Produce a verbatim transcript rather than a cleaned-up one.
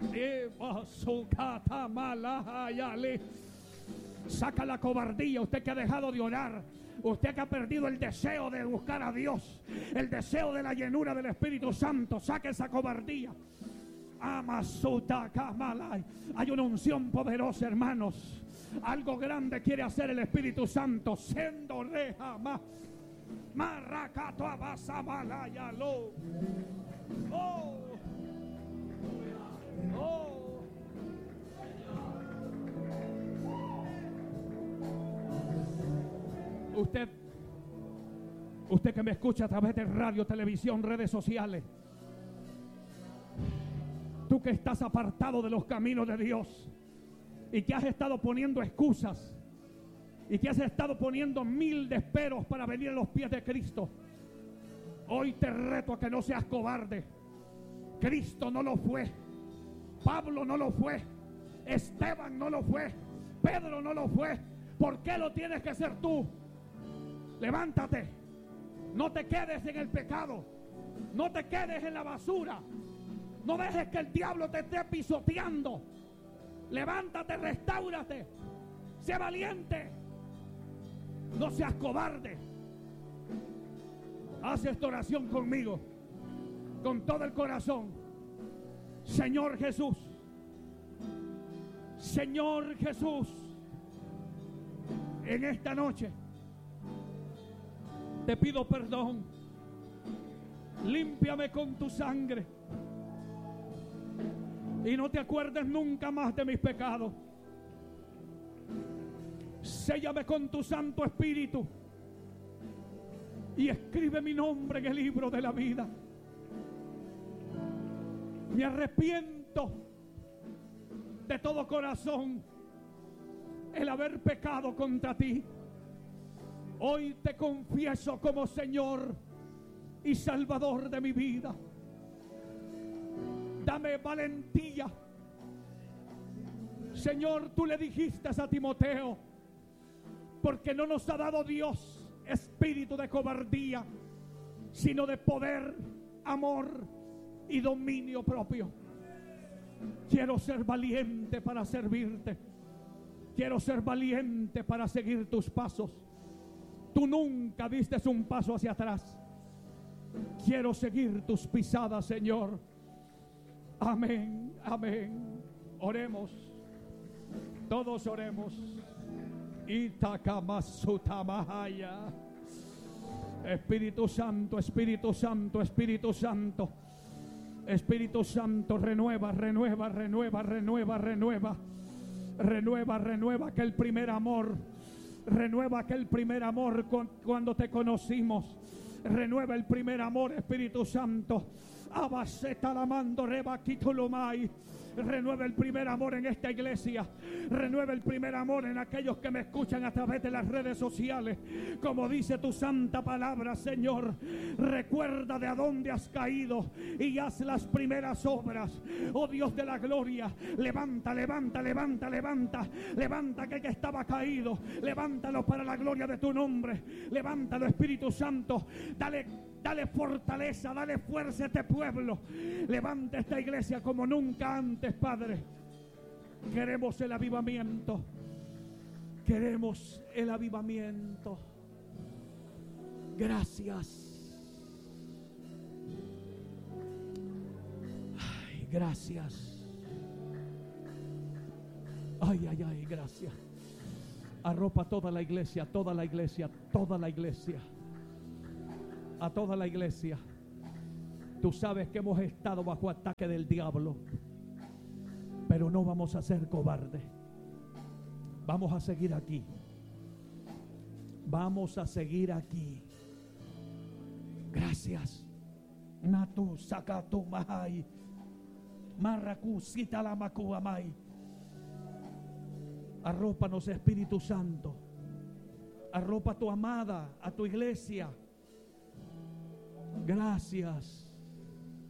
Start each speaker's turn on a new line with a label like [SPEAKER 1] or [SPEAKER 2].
[SPEAKER 1] Saca la cobardía, usted que ha dejado de orar, usted que ha perdido el deseo de buscar a Dios, el deseo de la llenura del Espíritu Santo. Saca esa cobardía. Hay una unción poderosa, hermanos. Algo grande quiere hacer el Espíritu Santo. Sendo reja más. Marracato abasabalaya lo. Oh. Oh. Usted, usted que me escucha a través de radio, televisión, redes sociales, tú que estás apartado de los caminos de Dios y que has estado poniendo excusas y que has estado poniendo mil desperos para venir a los pies de Cristo, hoy te reto a que no seas cobarde. Cristo no lo fue, Pablo no lo fue, Esteban no lo fue, Pedro no lo fue. ¿Por qué lo tienes que ser tú? Levántate, no te quedes en el pecado, no te quedes en la basura, no dejes que el diablo te esté pisoteando. Levántate, restáurate, sé valiente, no seas cobarde. Haz esta oración conmigo, con todo el corazón. Señor Jesús, Señor Jesús, en esta noche te pido perdón. Límpiame con tu sangre y no te acuerdes nunca más de mis pecados. Séllame con tu Santo Espíritu y escribe mi nombre en el libro de la vida. Me arrepiento de todo corazón el haber pecado contra ti. Hoy te confieso como Señor y Salvador de mi vida. Dame valentía. Señor, tú le dijiste a Timoteo, porque no nos ha dado Dios espíritu de cobardía, sino de poder, amor y dominio propio. Quiero ser valiente para servirte. Quiero ser valiente para seguir tus pasos. Tú nunca diste un paso hacia atrás. Quiero seguir tus pisadas, Señor. Amén, amén. Oremos. Todos oremos. Itakamasutamaaya. Espíritu Santo, Espíritu Santo, Espíritu Santo. Espíritu Santo, renueva, renueva, renueva, renueva, renueva. Renueva, renueva aquel primer amor. Renueva aquel primer amor con, cuando te conocimos. Renueva el primer amor, Espíritu Santo. Abaseta la mando, reba kitulumai. Renueva el primer amor en esta iglesia. Renueva el primer amor en aquellos que me escuchan a través de las redes sociales. Como dice tu santa palabra, Señor, recuerda de a dónde has caído y haz las primeras obras. Oh Dios de la gloria, levanta, levanta, levanta, levanta. Levanta aquel que estaba caído. Levántalo para la gloria de tu nombre. Levántalo, Espíritu Santo. Dale Dale fortaleza, dale fuerza a este pueblo. Levanta esta iglesia como nunca antes, Padre. Queremos el avivamiento. Queremos el avivamiento. Gracias. Ay, gracias. Ay, ay, ay, gracias. Arropa toda la iglesia, toda la iglesia, toda la iglesia. A toda la iglesia. Tú sabes que hemos estado bajo ataque del diablo, pero no vamos a ser cobardes. Vamos a seguir aquí. Vamos a seguir aquí. Gracias. Natu sakatu mahai. Marraku sita la makuamai. Arrópanos, Espíritu Santo. Arropa a tu amada, a tu iglesia. Gracias.